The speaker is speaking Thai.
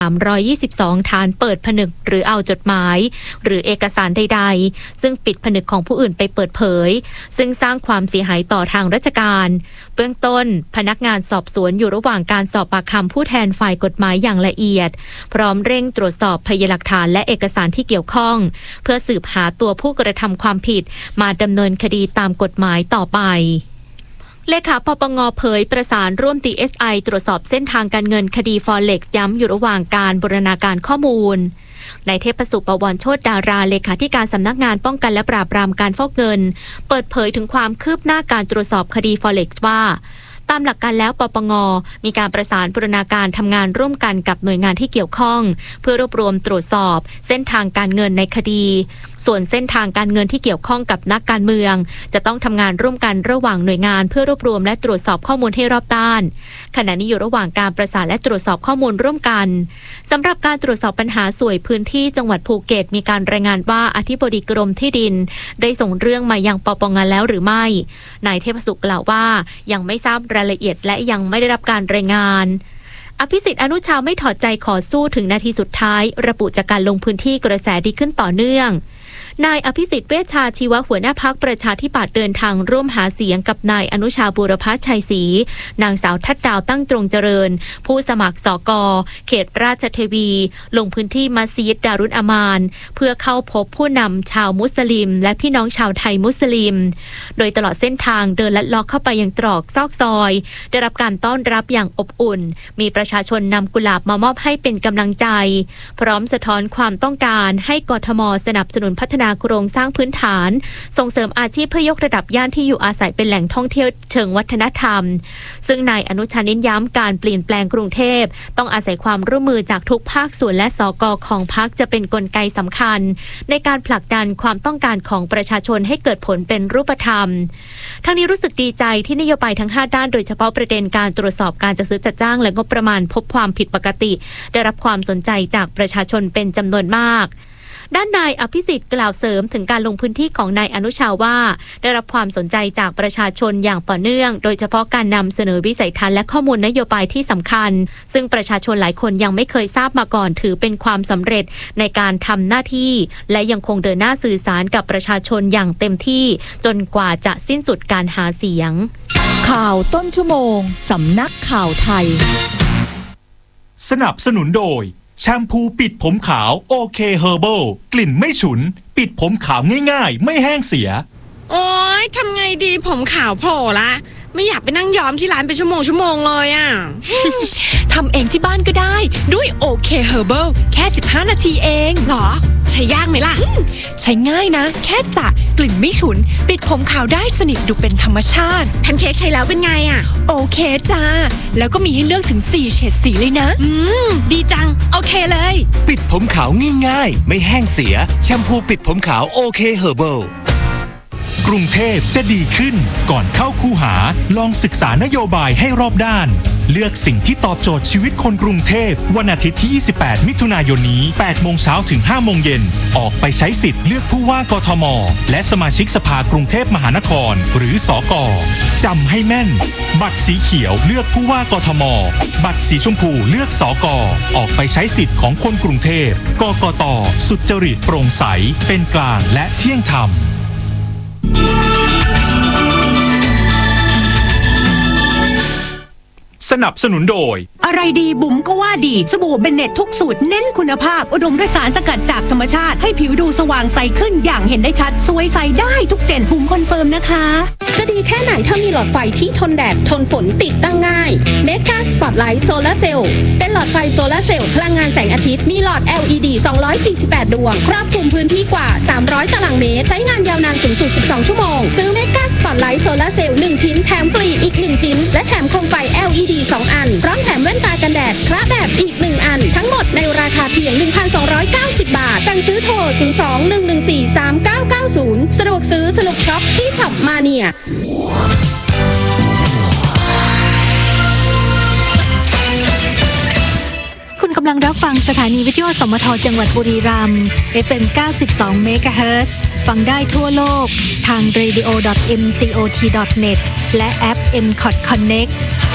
322ฐานเปิดผนึกหรือเอาจดหมายหรือเอกสารใดๆซึ่งปิดผนึกของผู้อื่นไปเปิดเผยซึ่งสร้างความเสียหายต่อทางราชการเบื้องต้นพนักงานสอบสวนอยู่ระหว่างการสอบปากคำผู้แทนฝ่ายกฎหมายอย่างละเอียดพร้อมเร่งตรวจสอบพยานหลักฐานและเอกสารที่เกี่ยวข้องเพื่อสืบหาตัวผู้กระทำความผิดมาดำเนินคดีตามกฎหมายต่อไปเลขาปปง.เผยประสานร่วม DSI ตรวจสอบเส้นทางการเงินคดี Forex ย้ำอยู่ระหว่างการบูรณาการข้อมูลนายเทพสุข ปวรโชติดาราเลขาธิการสำนักงานป้องกันและปราบปรามการฟอกเงินเปิดเผยถึงความคืบหน้าการตรวจสอบคดี Forex ว่าตามหลักการแล้วปปง.มีการประสานบูรณาการทำงานร่วมกันกับหน่วยงานที่เกี่ยวข้องเพื่อรวบรวมตรวจสอบเส้นทางการเงินในคดีส่วนเส้นทางการเงินที่เกี่ยวข้องกับนักการเมืองจะต้องทำงานร่วมกันระหว่างหน่วยงานเพื่อรวบรวมและตรวจสอบข้อมูลให้รอบด้านขณะนี้อยู่ระหว่างการประสานและตรวจสอบข้อมูลร่วมกันสำหรับการตรวจสอบปัญหาสวยพื้นที่จังหวัดภูเก็ตมีการรายงานว่าอธิบดีกรมที่ดินได้ส่งเรื่องมายังปปง.แล้วหรือไม่นายเทพสุขกล่าวว่ายังไม่ทราบรายละเอียดและยังไม่ได้รับการรายงานอภิสิทธิ์อนุชาไม่ถอดใจขอสู้ถึงนาทีสุดท้ายระบุจากการลงพื้นที่กระแสดีขึ้นต่อเนื่องนายอภิสิทธิ์เวชชาชีวะหัวหน้าพรรคประชาธิปัตย์เดินทางร่วมหาเสียงกับนายอนุชาบูรพชัยศรีนางสาวทัดดาวตั้งตรงเจริญผู้สมัครสก.เขตราชเทวีลงพื้นที่มัสยิดดารุลอามานเพื่อเข้าพบผู้นำชาวมุสลิมและพี่น้องชาวไทยมุสลิมโดยตลอดเส้นทางเดินลัดเลาะเข้าไปยังตรอกซอกซอยได้รับการต้อนรับอย่างอบอุ่นมีประชาชนนำกุหลาบมามอบให้เป็นกำลังใจพร้อมสะท้อนความต้องการให้กทม.สนับสนุนพัฒนาโครงสร้างพื้นฐานส่งเสริมอาชีพเพื่อยกระดับย่านที่อยู่อาศัยเป็นแหล่งท่องเที่ยวเชิงวัฒนธรรมซึ่งนายอนุชาเน้นย้ำการเปลี่ยนแปลงกรุงเทพต้องอาศัยความร่วมมือจากทุกภาคส่วนและสก.ของพรรคจะเป็นกลไกสำคัญในการผลักดันความต้องการของประชาชนให้เกิดผลเป็นรูปธรรมทั้งนี้รู้สึกดีใจที่นโยบายทั้ง5ด้านโดยเฉพาะประเด็นการตรวจสอบการจัดซื้อจัดจ้างและงบประมาณพบความผิดปกติได้รับความสนใจจากประชาชนเป็นจำนวนมากด้านนายอภิสิทธิ์กล่าวเสริมถึงการลงพื้นที่ของนายอนุชาว่าได้รับความสนใจจากประชาชนอย่างต่อเนื่องโดยเฉพาะการนำเสนอวิสัยทัศน์และข้อมูลนโยบายที่สำคัญซึ่งประชาชนหลายคนยังไม่เคยทราบมาก่อนถือเป็นความสำเร็จในการทำหน้าที่และยังคงเดินหน้าสื่อสารกับประชาชนอย่างเต็มที่จนกว่าจะสิ้นสุดการหาเสียงข่าวต้นชั่วโมงสำนักข่าวไทยสนับสนุนโดยแชมพูปิดผมขาวโอเคเฮอร์เบิลกลิ่นไม่ฉุนปิดผมขาวง่ายๆไม่แห้งเสียโอ๊ยทำไงดีผมขาวโผล่ละไม่อยากไปนั่งย้อมที่ร้านเป็นชั่วโมงเลยอ่ะทำเองที่บ้านก็ได้ด้วยโอเคเฮอร์เบิลแค่15นาทีเองหรอใช้ยากไหมล่ะใช้ง่ายนะแค่สระกลิ่นไม่ฉุนปิดผมขาวได้สนิทดูเป็นธรรมชาติแพนเค้กใช้แล้วเป็นไงอ่ะโอเคจ้าแล้วก็มีให้เลือกถึง4เฉดสีเลยนะดีจังโอเคเลยปิดผมขาวง่ายๆไม่แห้งเสียแชมพูปิดผมขาวโอเคเฮอร์เบิลกรุงเทพจะดีขึ้นก่อนเข้าคูหาลองศึกษานโยบายให้รอบด้านเลือกสิ่งที่ตอบโจทย์ชีวิตคนกรุงเทพวันอาทิตย์ที่28มิถุนายนนี้8โมงเช้าถึง5โมงเย็นออกไปใช้สิทธิ์เลือกผู้ว่ากทมและสมาชิกสภากรุงเทพมหานครหรือสก.จำให้แม่นบัตรสีเขียวเลือกผู้ว่ากทมบัตรสีชมพูเลือกสก.ออกไปใช้สิทธิ์ของคนกรุงเทพกกต.สุจริตโปร่งใสเป็นกลางและเที่ยงธรรมสนับสนุนโดยอะไรดีบุ๋มก็ว่าดีสบู่เบนเน็ตทุกสูตรเน้นคุณภาพอุดมด้วยสารสกัดจากธรรมชาติให้ผิวดูสว่างใสขึ้นอย่างเห็นได้ชัดสวยใสได้ทุกเจนบุ๋มคอนเฟิร์มนะคะจะดีแค่ไหนถ้ามีหลอดไฟที่ทนแดดทนฝนติดตั้งง่ายเมกาสปอตไลท์โซลาร์เซลล์เป็นหลอดไฟโซลาร์เซลล์พลังงานแสงอาทิตย์มีหลอด LED 248 ดวงครอบคลุมพื้นที่กว่า300ตารางเมตรใช้งานยาวนานสูงสุด12ชั่วโมงซื้อเมกาสปอตไลท์โซลาร์เซลล์1ชิ้นแถมฟรีอีก1ชิ้นและแถมโคมไฟ LED 2 อันพร้อมแถมแว่นตากันแดดคระแบบอีก1อันทั้งหมดในราคาเพียง 1,290 บาทสั่งซื้อโทร 02-114-3990 สะดวกซื้อสนุกช็อปที่ช็อปมาเนียคุณกำลังรับฟังสถานีวิทยุสมทจังหวัดบุรีรัมย์ FM 92 MHz ฟังได้ทั่วโลกทาง radio.mcot.net และแอป MCOT Connect